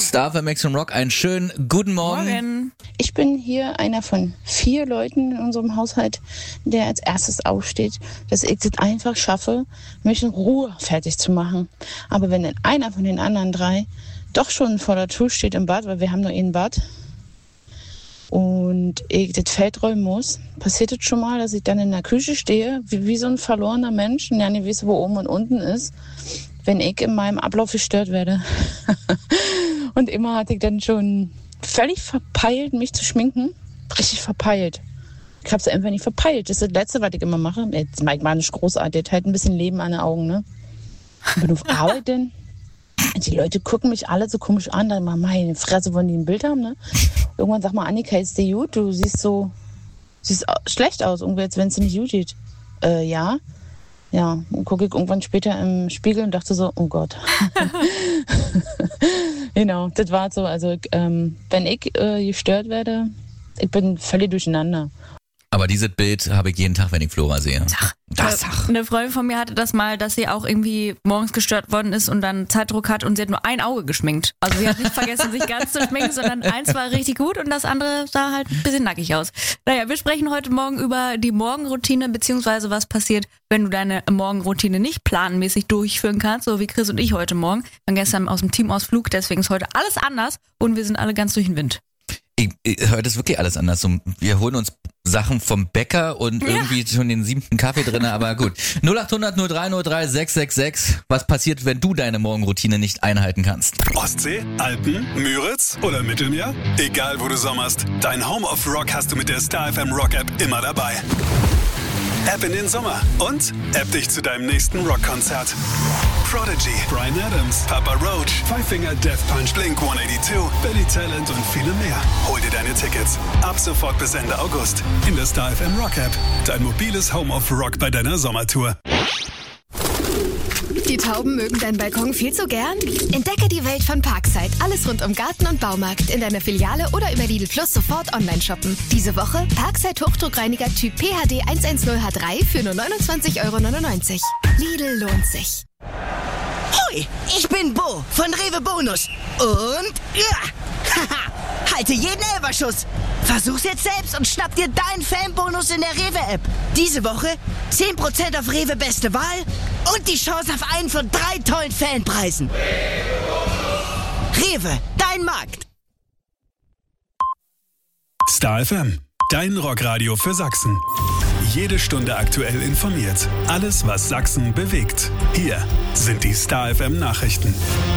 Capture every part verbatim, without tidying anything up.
Star F M Maximum Rock, einen schönen guten Morgen. Morgen. Ich bin hier einer von vier Leuten in unserem Haushalt, der als erstes aufsteht, dass ich das einfach schaffe, mich in Ruhe fertig zu machen. Aber wenn dann einer von den anderen drei doch schon vor der Tür steht im Bad, weil wir haben nur ein Bad, und ich das Feld räumen muss, passiert es schon mal, dass ich dann in der Küche stehe, wie, wie so ein verlorener Mensch, und ja nicht weiß, wo oben und unten ist, wenn ich in meinem Ablauf gestört werde. Und immer hatte ich dann schon völlig verpeilt, mich zu schminken. Richtig verpeilt. Ich habe es einfach nicht verpeilt. Das ist das Letzte, was ich immer mache. Jetzt mag ich mal nicht großartig. Halt ein bisschen Leben an den Augen, ne? Ich bin auf Arbeit denn. Die Leute gucken mich alle so komisch an. Dann mal, meine Fresse, wollen die ein Bild haben, ne? Irgendwann sag mal, Annika, ist dir gut? Du siehst so, siehst schlecht aus, irgendwie, als wenn es dir nicht gut geht. Äh, ja. Ja, und gucke ich irgendwann später im Spiegel und dachte so, oh Gott. Genau, das war so. Also ähm, wenn ich äh, gestört werde, ich bin völlig durcheinander. Aber dieses Bild habe ich jeden Tag, wenn ich Flora sehe. Ach, das ach. Eine Freundin von mir hatte das mal, dass sie auch irgendwie morgens gestört worden ist und dann Zeitdruck hat und sie hat nur ein Auge geschminkt. Also sie hat nicht vergessen, sich ganz zu schminken, sondern eins war richtig gut und das andere sah halt ein bisschen nackig aus. Naja, wir sprechen heute Morgen über die Morgenroutine, beziehungsweise was passiert, wenn du deine Morgenroutine nicht planmäßig durchführen kannst, so wie Chris und ich heute Morgen. Wir waren gestern aus dem Teamausflug, deswegen ist heute alles anders und wir sind alle ganz durch den Wind. Ich, ich, heute ist wirklich alles anders. Wir holen uns Sachen vom Bäcker und irgendwie ja. schon den siebten Kaffee drin, aber gut. null acht hundert null drei null drei sechs sechs sechs. Was passiert, wenn du deine Morgenroutine nicht einhalten kannst? Ostsee, Alpen, Müritz oder Mittelmeer? Egal wo du sommerst, dein Home of Rock hast du mit der Star F M Rock App immer dabei. App in den Sommer und App dich zu deinem nächsten Rockkonzert. Prodigy, Bryan Adams, Papa Roach, Five Finger Death Punch, Blink hundertzweiundachtzig, Billy Talent und viele mehr. Hol dir deine Tickets ab sofort bis Ende August in der Star F M Rock App. Dein mobiles Home of Rock bei deiner Sommertour. Die Tauben mögen deinen Balkon viel zu gern? Entdecke die Welt von Parkside. Alles rund um Garten und Baumarkt in deiner Filiale oder über Lidl Plus sofort online shoppen. Diese Woche Parkside Hochdruckreiniger Typ P H D hundertzehn H drei für nur neunundzwanzig Euro neunundneunzig. Lidl lohnt sich. Hoi, ich bin Bo von Rewe Bonus. Und ja, haha, halte jeden Elberschuss. Versuch's jetzt selbst und schnapp dir deinen Fanbonus in der Rewe-App. Diese Woche zehn Prozent auf Rewe Beste Wahl und die Chance auf einen von drei tollen Fanpreisen. Rewe, dein Markt. Star F M, dein Rockradio für Sachsen. Jede Stunde aktuell informiert. Alles, was Sachsen bewegt. Hier sind die Star F M Nachrichten.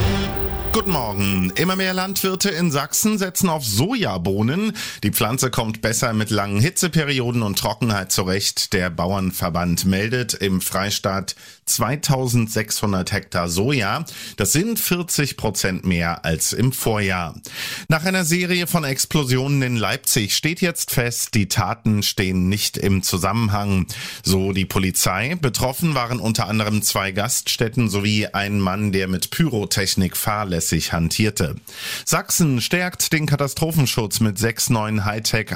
Guten Morgen. Immer mehr Landwirte in Sachsen setzen auf Sojabohnen. Die Pflanze kommt besser mit langen Hitzeperioden und Trockenheit zurecht. Der Bauernverband meldet im Freistaat zweitausendsechshundert Hektar Soja. Das sind vierzig Prozent mehr als im Vorjahr. Nach einer Serie von Explosionen in Leipzig steht jetzt fest, die Taten stehen nicht im Zusammenhang. So die Polizei. Betroffen waren unter anderem zwei Gaststätten sowie ein Mann, der mit Pyrotechnik fahrlässig hantierte. Sachsen stärkt den Katastrophenschutz mit sechs neuen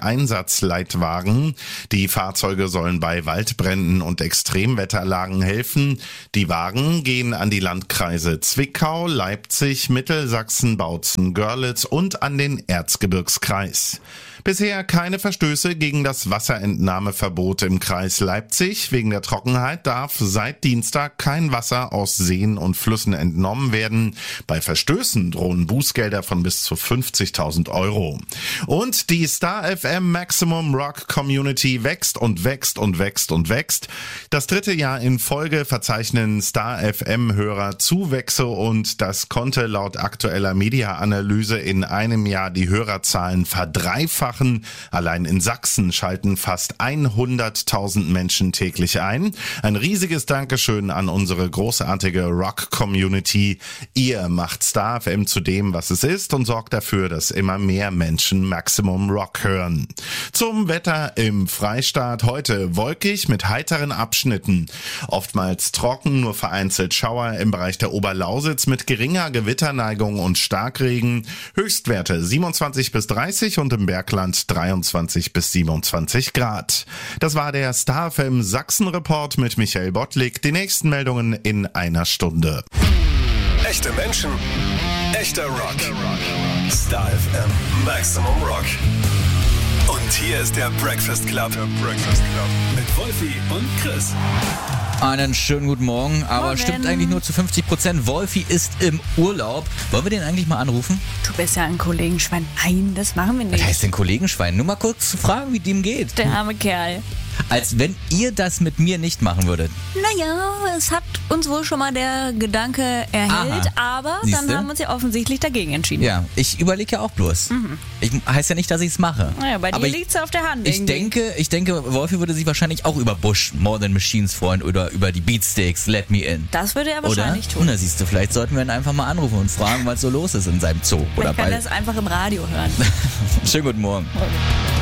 Hightech-Einsatzleitwagen. Die Fahrzeuge sollen bei Waldbränden und Extremwetterlagen helfen. Die Wagen gehen an die Landkreise Zwickau, Leipzig, Mittelsachsen, Bautzen, Görlitz und an den Erzgebirgskreis. Bisher keine Verstöße gegen das Wasserentnahmeverbot im Kreis Leipzig. Wegen der Trockenheit darf seit Dienstag kein Wasser aus Seen und Flüssen entnommen werden. Bei Verstößen drohen Bußgelder von bis zu fünfzigtausend Euro. Und die Star F M Maximum Rock Community wächst und wächst und wächst und wächst. Das dritte Jahr in Folge verzeichnen Star F M-Hörer Zuwächse und das konnte laut aktueller Media-Analyse in einem Jahr die Hörerzahlen verdreifachen. Allein in Sachsen schalten fast hunderttausend Menschen täglich ein. Ein riesiges Dankeschön an unsere großartige Rock-Community. Ihr macht Star F M zu dem, was es ist und sorgt dafür, dass immer mehr Menschen Maximum Rock hören. Zum Wetter im Freistaat heute wolkig mit heiteren Abschnitten. Oftmals trocken, nur vereinzelt Schauer im Bereich der Oberlausitz mit geringer Gewitterneigung und Starkregen. Höchstwerte siebenundzwanzig bis dreißig und im Bergland dreiundzwanzig bis siebenundzwanzig Grad. Das war der Star F M Sachsen Report mit Michael Bottlik. Die nächsten Meldungen in einer Stunde. Echte Menschen, echter Rock. Star F M Maximum Rock. Und hier ist der Breakfast Club. Der Breakfast Club. Mit Wolfi und Chris. Einen schönen guten Morgen, aber Morgen. Stimmt eigentlich nur zu fünfzig Prozent. Wolfi ist im Urlaub. Wollen wir den eigentlich mal anrufen? Du bist ja ein Kollegenschwein. Nein, das machen wir Was nicht. heißt denn Kollegenschwein? Nur mal kurz zu fragen, wie dem geht. Der arme Kerl. Als wenn ihr das mit mir nicht machen würdet. Naja, es hat uns wohl schon mal der Gedanke erhellt, Aha. aber Siehste? dann haben wir uns ja offensichtlich dagegen entschieden. Ja, ich überlege ja auch bloß. Mhm. Ich heißt ja nicht, dass ich es mache. Naja, bei Aber dir ich- liegt's auf der Hand. Ich irgendwie. denke, ich denke, Wolfi würde sich wahrscheinlich auch über Bush More Than Machines freuen oder über die Beatsteaks Let Me In. Das würde er Oder? wahrscheinlich Und tun. da siehst du, vielleicht sollten wir ihn einfach mal anrufen und fragen, was so los ist in seinem Zoo. Oder Vielleicht kann bei. er es einfach im Radio hören. Schönen guten Morgen.